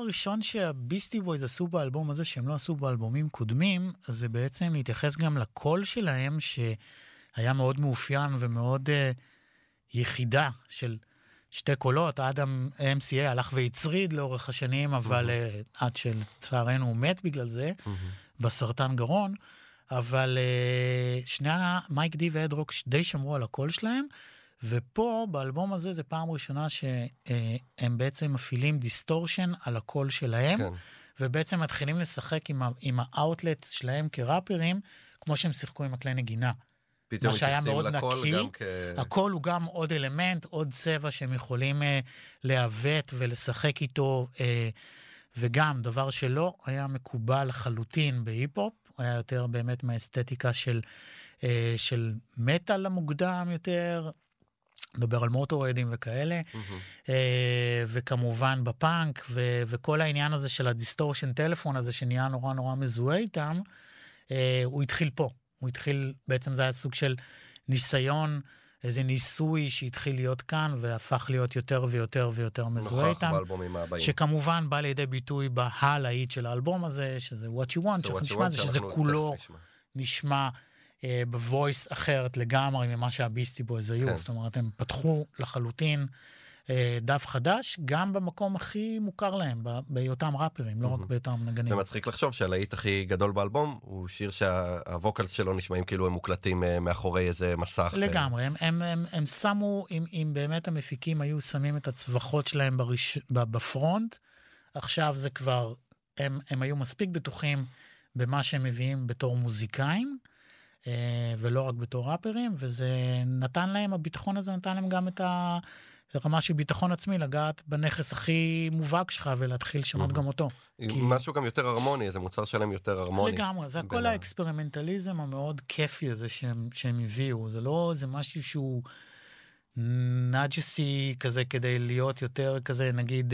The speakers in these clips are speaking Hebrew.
הראשון שהביסטי בויז עשו באלבום הזה, שהם לא עשו באלבומים קודמים, זה בעצם להתייחס גם לקול שלהם, שהיה מאוד מאופיין ומאוד יחידה של שתי קולות. אדם MCA הלך והצריד לאורך השנים, אבל עד שלצערנו הוא מת בגלל זה, בסרטן גרון, אבל שני מייק די ואד רוק די שמרו על הקול שלהם, ופה באלבום הזה זה פעם ראשונה שהם בעצם מפעילים דיסטורשן על הקול שלהם, כן. ובעצם מתחילים לשחק עם האוטלט שלהם כראפרים, כמו שהם שיחקו עם הכלי נגינה. פתאום מתייחסים לקול גם הקול הוא גם עוד אלמנט, עוד צבע שהם יכולים להוות ולשחק איתו, וגם דבר שלא היה מקובל לחלוטין בהיפ-הופ, היה יותר באמת מהאסתטיקה של מטל המוקדם יותר, מדבר על מוטורהדים וכאלה, וכמובן בפאנק, וכל העניין הזה של הדיסטורשן טלפון הזה, שנהיה נורא נורא מזוהה איתם, הוא התחיל פה. הוא התחיל, בעצם זה היה סוג של ניסיון, איזה ניסוי שהתחיל להיות כאן, והפך להיות יותר ויותר ויותר מזוהה איתם. שכמובן בא לידי ביטוי בהלהיט של האלבום הזה, שזה What You Want, שנשמע, שזה כולו נשמע בוויס אחרת לגמרי ממה שהביסטי בויז היו. זאת אומרת, הם פתחו לחלוטין דף חדש, גם במקום הכי מוכר להם, בהיותם ראפרים, לא רק באותם נגנים. זה מצחיק לחשוב שהלהיט הכי גדול באלבום, הוא שיר שהווקלס שלו נשמעים כאילו הם מוקלטים מאחורי איזה מסך. לגמרי, הם שמו, אם באמת המפיקים היו שמים את הצווחות שלהם בפרונט, עכשיו זה כבר, הם היו מספיק בטוחים במה שהם מביאים בתור מוזיקאים, ולא רק בתור ראפרים, וזה נתן להם, הביטחון הזה נתן להם גם את רמה של ביטחון עצמי, לגעת בנכס הכי מובהק שלך, ולהתחיל לשנות גם אותו. משהו גם יותר הרמוני, זה מוצר שלהם יותר הרמוני. לגמרי, זה הכל האקספרימנטליזם המאוד כיפי הזה שהם הביאו, זה לא, זה משהו שהוא נאג'סי כזה, כדי להיות יותר כזה, נגיד,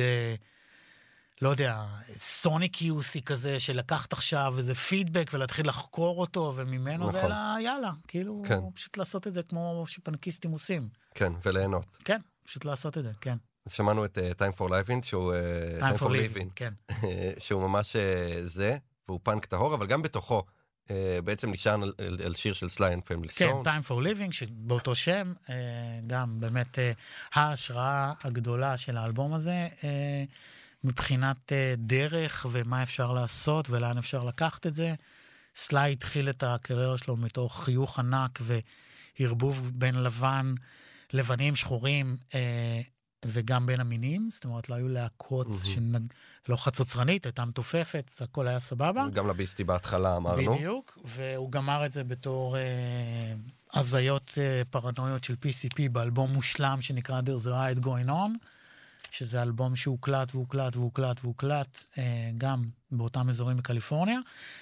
לא יודע, סוניק יוסי כזה, שלקחת עכשיו איזה פידבק, ולהתחיל לחקור אותו, וממנו זה יאללה, כאילו, פשוט לעשות את זה כמו שפנקיסטים עושים. כן, וליהנות. כן. פשוט לעשות את זה, כן. אז שמענו את Time for Living, שהוא Time for Living, כן. שהוא ממש זה, והוא פאנק טהור, אבל גם בתוכו, בעצם נשען על שיר של סליי אנד פמילי סטון. כן, Time for Living, שבאותו שם, גם באמת ההשראה הגדולה של האלבום הזה, מבחינת דרך ומה אפשר לעשות ולאן אפשר לקחת את זה. סליי התחיל את הקריירה שלו מתוך חיוך ענק והרבוב בין לבנים, שחורים, וגם בין המינים, זאת אומרת, לא היו להקות לא חצוצרנית, הייתה מתופפת, הכל היה סבבה. גם לביסטי בהתחלה אמרנו. בדיוק, והוא גמר את זה בתור הזיות פרנויות של PCP, באלבום מושלם שנקרא There's a Riot Going On, שזה אלבום שהוקלט והוקלט והוקלט והוקלט, גם באותם אזורים בקליפורניה,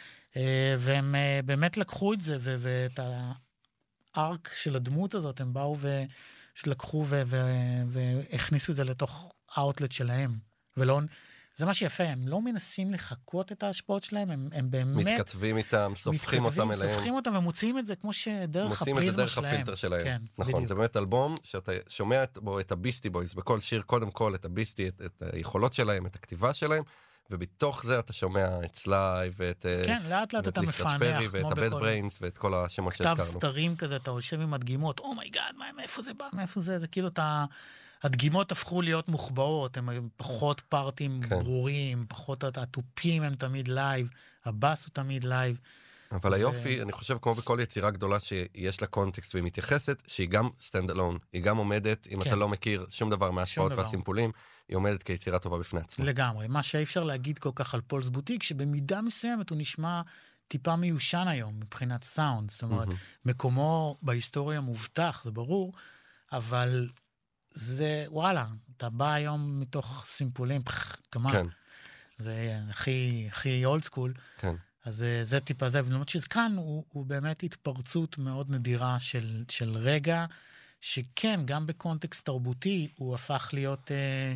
והם באמת לקחו את זה, ואת הארק של הדמות הזאת, הם באו שלקחו והכניסו את זה לתוך האוטלט שלהם. זה מה שיפה, הם לא מנסים לחכות את ההשפעות שלהם, הם באמת מתכתבים איתם, סופחים אותם אליהם. סופחים אותם ומוצאים את זה כמו שדרך הפריזמה שלהם. מוצאים את זה דרך הפילטר שלהם. כן, נכון, בדיוק. זה באמת אלבום שאתה שומע בו את הביסטי בויז, בכל שיר קודם כל את הביסטי, את היכולות שלהם, את הכתיבה שלהם, ובתוך זה אתה שומע את סליי ואת לאט לאט אתה מפענח, ואת הבד בריינס ואת כל השמות שהזכרנו. כתב סתרים כזה, אתה יושב עם הדגימות, אומייגאד, מאיפה זה בא, מאיפה זה כאילו הדגימות הפכו להיות מוחבאות, הם פחות פארטים ברורים, פחות הטופים הם תמיד לייב, הבאס הוא תמיד לייב. אבל היופי, אני חושב כמו בכל יצירה גדולה שיש לה קונטקסט והיא מתייחסת, שהיא גם סטנד אלון, היא גם עומדת, אם אתה לא מכיר שום דבר מהשפעות והסימפולים, היא עומדת כיצירה טובה בפני עצמה. לגמרי, מה שאי אפשר להגיד כל כך על פולס בוטיק, שבמידה מסוימת הוא נשמע טיפה מיושן היום, מבחינת סאונד, זאת אומרת, מקומו בהיסטוריה מובטח, זה ברור, אבל זה, וואלה, אתה בא היום מתוך סימפולים, כמה, זה הכי אולד סקול, אז זה טיפה זה, ולמרות שכאן הוא באמת התפרצות מאוד נדירה של רגע, שכן, גם בקונטקסט תרבותי, הוא הפך להיות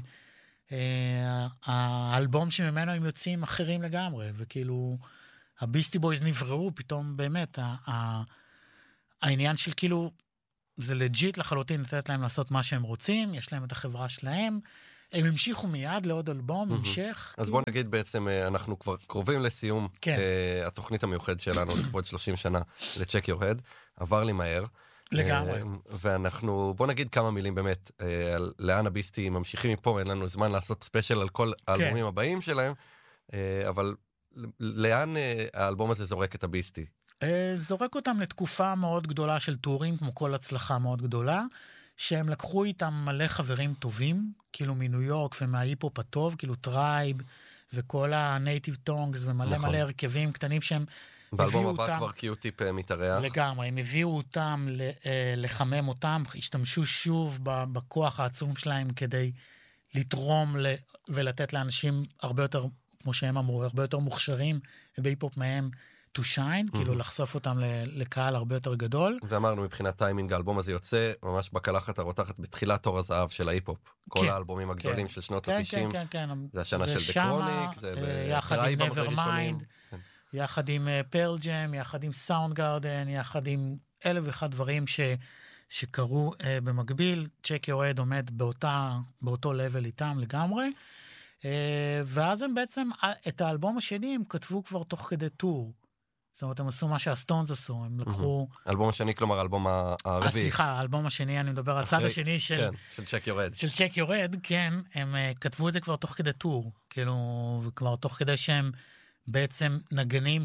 האלבום שממנו הם יוצאים אחרים לגמרי, וכאילו, הביסטי בויז נבראו פתאום באמת, העניין של כאילו, זה לג'יט לחלוטין לתת להם לעשות מה שהם רוצים, יש להם את החברה שלהם, הם המשיכו מיד לעוד אלבום, המשך. אז בוא נגיד בעצם, אנחנו כבר קרובים לסיום התוכנית המיוחד שלנו לכבוד 30 שנה ל-Check Your Head, עבר לי מהר. לגמרי. ואנחנו, בוא נגיד כמה מילים באמת, לאן הביסטי ממשיכים מפה, אין לנו זמן לעשות ספיישל על כל האלבומים הבאים שלהם, אבל לאן האלבום הזה זורק את הביסטי? זורק אותם לתקופה מאוד גדולה של טורים, כמו כל הצלחה מאוד גדולה, שהם לקחו איתם מלא חברים טובים, כאילו מניו יורק ומההיפ-הופ הטוב, כאילו טרייב וכל הנייטיב טונגס ומלא מלא הרכבים קטנים שהם באלבום הבא כבר קיוטיפ מתארח. לגמרי, הם הביאו אותם לחמם אותם, השתמשו שוב בכוח העצום שלהם כדי לתרום ולתת לאנשים הרבה יותר, כמו שהם אמרו, הרבה יותר מוכשרים בהיפ-הופ מהם, to shine, כאילו לחשוף אותם לקהל הרבה יותר גדול. ואמרנו, מבחינת טיימינג, האלבום הזה יוצא ממש בקלחת הרותחת בתחילת תור הזהב של ההיפ-הופ. כל האלבומים הגדולים של שנות ה-90. זה השנה של The Chronic, זה יחד עם Nevermind, יחד עם פרל ג'ם, יחד עם סאונד גארדן, יחד עם 1,001 דברים שקרו במקביל. Check Your Head עומד באותו level איתם לגמרי. ואז הם בעצם, את האלבום השני הם כתבו כבר תוך כדי טור. זאת אומרת, הם עשו מה שהסטונס עשו, הם לקחו... האלבום השני, כלומר, האלבום הרביעי. סליחה, האלבום השני, אני מדבר על הצד השני של... של Check Your Head. של Check Your Head, כן, הם כתבו את זה כבר תוך כדי טור, כאילו, וכבר תוך כדי שהם בעצם נגנים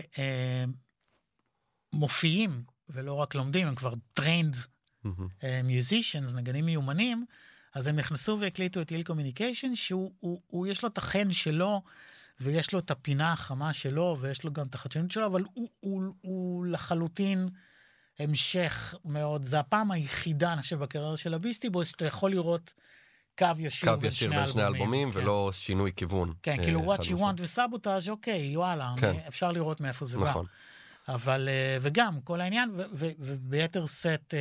שמופיעים, ולא רק לומדים, הם כבר trained musicians, נגנים מיומנים, אז הם נכנסו והקליטו את Ill Communication, שהוא יש לו את החן שלו, ויש לו את הפינה החמה שלו, ויש לו גם את החדשנות שלו, אבל הוא לחלוטין המשך מאוד. זה הפעם היחידה, אני חושב, בקריירה של הביסטי בויז, שאתה יכול לראות קו ישיר בין שני אלבומים, ולא שינוי כיוון. כן, כאילו What You Want וסבוטאז', אוקיי, וואלה, אפשר לראות מאיפה זה בא. אבל, וגם, כל העניין, וביתר סט,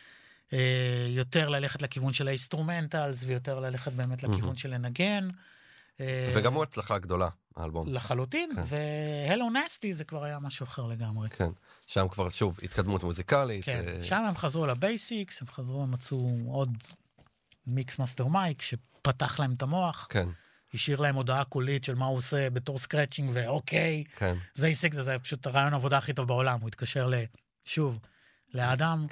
יותר ללכת לכיוון של האינסטרומנטלס, ויותר ללכת באמת לכיוון של לנגן. וגם הוא הצלחה גדולה, האלבום. לחלוטין, והלו נסטי זה כבר היה משהו אחר לגמרי. כן, שם כבר שוב התקדמות מוזיקלית. כן, שם הם חזרו לבייסיקס, הם חזרו, הם מצאו עוד מיקס מאסטר מייק, שפתח להם את המוח, השאיר להם הודעה קולית של מה הוא עושה בתור סקרצ'ינג, ואוקיי, זה הישג, זה פשוט הרעיון העבודה הכי טוב בעולם, הוא התקשר שוב, לאדם,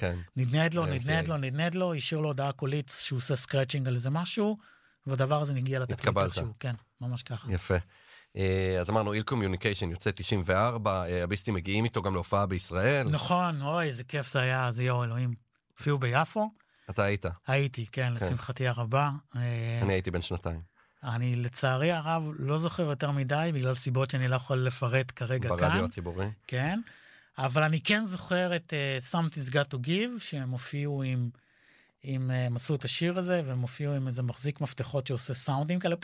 נדנד לו, השאיר לו הודעה קולית שהוא עושה סקרצ'ינג על איזה משהו, והדבר הזה נגיע לתקליט איכשהו, כן, ממש ככה. יפה. אז אמרנו, Ill Communication יוצא 94, הביסטים מגיעים איתו גם להופעה בישראל. נכון, אוי, איזה כיף זה היה, זה יו אלוהים. הופיעו ביפו. אתה היית? הייתי, כן, לשמחתי הרבה. אני הייתי בן 2. אני לצערי הרב לא זוכר יותר מדי, בגלל סיבות שאני לא יכול לפרט כרגע כאן. ברדיו הציבורי. כן, אבל אני כן זוכר את Something's Got to Give, שהם הופיעו עם עשו את השיר הזה, והם הופיעו עם איזה מחזיק מפתחות שעושה סאונדים כאלה,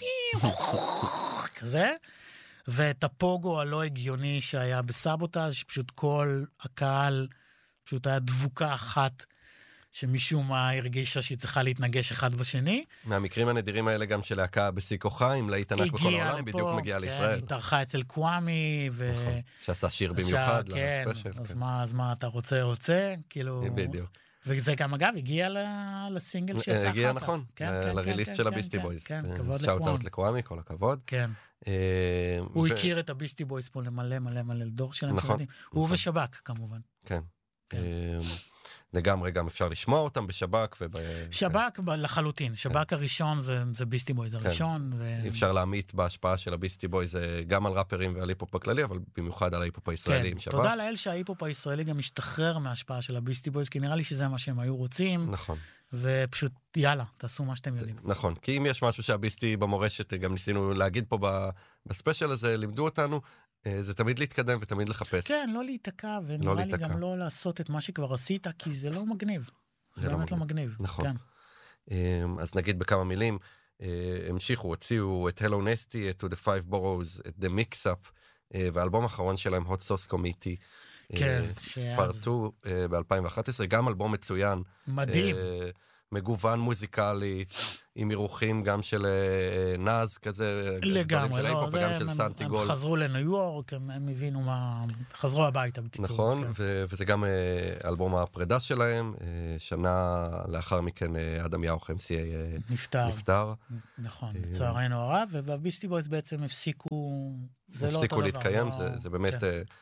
כזה, ואת הפוגו הלא הגיוני שהיה בסבוטאז', שפשוט כל הקהל, פשוט היה דבוקה אחת, שמשום מה הרגישה שהיא צריכה להתנגש אחד בשני. מהמקרים הנדירים האלה גם של להקה בשיא כוחה, עם להיט ענק בכל העולם, בדיוק מגיעה לישראל. כן, התארחה אצל קוואמי, שעשה שיר במיוחד. כן, אז מה אתה רוצה, כאילו... בדיוק. וזה גם, אגב, הגיע לסינגל שיצא אחר כך. הגיע, נכון, לריליסט של הביסטי בויז. כן, כבוד שאוט-אאוט לקוואמי, כל הכבוד. כן. הוא הכיר את הביסטי בויז פה למלא מלא מלא דור שלהם. נכון. הוא ושבק, כמובן. כן. לגמרי גם אפשר לשמוע אותם בשבק. שבק לחלוטין. שבק הראשון זה ביסטי בויז הראשון. אפשר להעמיד בהשפעה של הביסטי בויז גם על ראפרים ועל היפופ הכללי, אבל במיוחד על ההיפופ הישראלי עם שבק. תודה לאל שההיפופ הישראלי גם משתחרר מההשפעה של הביסטי בויז, כי נראה לי שזה מה שהם היו רוצים. נכון. ופשוט יאללה, תעשו מה שאתם יודעים. נכון, כי אם יש משהו שהביסטי במורשת, גם ניסינו להגיד פה בספיישל הזה, לימדו אותנו, זה תמיד להתקדם ותמיד לחפש. כן, לא להתעקע, ונראה לי גם לא לעשות את מה שכבר עשית, כי זה לא מגניב. זה באמת לא מגניב. נכון. אז נגיד בכמה מילים, המשיכו, הוציאו את Hello Nasty, את To the Five Boroughs, את The Mix-Up, והאלבום האחרון שלהם, Hot Sauce Committee, כן, פרטו ב-2011, גם אלבום מצוין. מדהים. מגוון מוזיקלי, עם אירוחים גם של נאז כזה, לגמרי, לא, וגם של סנטיגול. הם חזרו לניו יורק, הם הבינו מה, חזרו הביתה בקיצור. נכון, וזה גם אלבום הפרידה שלהם, שנה לאחר מכן אדם יאוך MCA נפטר. נכון, בצערנו הרב, והביסטי בויז בעצם הפסיקו, זה לא אותו דבר. הפסיקו להתקיים, זה באמת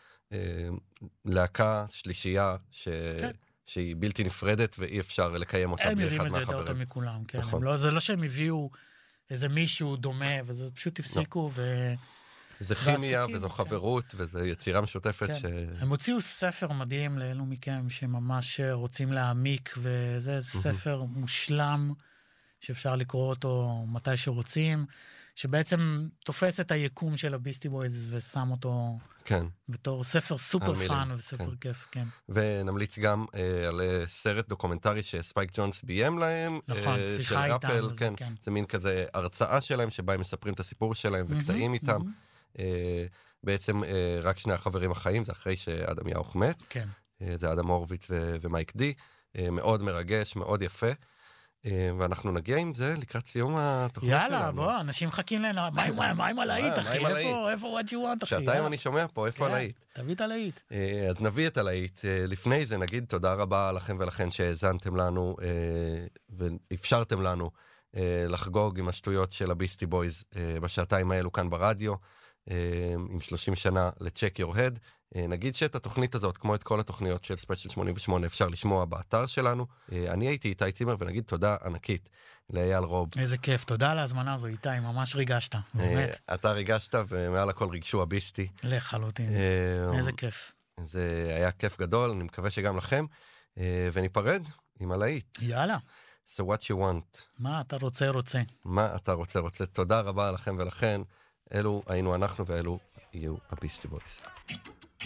להקה שלישייה שהיא בלתי נפרדת, ואי אפשר לקיים אותה בלי אחד מהחברים. הם יודעים את זה יותר מכולם, כן. זה לא שהם הביאו איזה מישהו דומה, וזה פשוט הפסיקו זה כימיה, וזו חברות, וזו יצירה משותפת. הם הוציאו ספר מדהים לאלו מכם, שממש רוצים להעמיק, וזה ספר מושלם, שאפשר לקרוא אותו מתי שרוצים, שבעצם תופס את היקום של הביסטי בויז, ושם אותו בתור ספר סופר פאן, וסופר כיף, כן. ונמליץ גם על סרט דוקומנטרי שספייק ג'ונס ביים להם, נכון, שיחה איתם. זה מין כזה הרצאה שלהם, שבה הם מספרים את הסיפור שלהם, וקטעים איתם. בעצם רק שני החברים החיים, זה אחרי שאדם יאוך מת. כן. זה אדם הורוביץ ומייק די. מאוד מרגש, מאוד יפה. ואנחנו נגיע עם זה לקראת סיום התוכנית שלנו. יאללה, בוא, אנשים מחכים לנו. מה עם הלהיט, אחי? איפה what you want, אחי? שעתיים אני שומע פה, איפה הלהיט? תביא את הלהיט. אז נביא את הלהיט. לפני זה נגיד תודה רבה לכם ולכן שהאזנתם לנו, ואפשרתם לנו לחגוג עם השטויות של הביסטי בויז בשעתיים האלו כאן ברדיו, עם 30 שנה ל-Check Your Head. נגיד שאת התוכנית הזאת, כמו את כל התוכניות של ספיישל 88, אפשר לשמוע באתר שלנו. אני הייתי איתי צימר, ונגיד תודה ענקית לאייל רוב. איזה כיף, תודה על ההזמנה הזו, איתי, ממש ריגשת, באמת. אתה ריגשת, ומעל הכל ריגשו הביסטי. לחלוטין, איזה כיף. זה היה כיף גדול, אני מקווה שגם לכם, וניפרד עם הלהיט. יאללה. So what you want. מה אתה רוצה? מה אתה רוצה? תודה רבה לכם ולכן. אלו היינו אנחנו ואלו יהיו הביסטי בויז.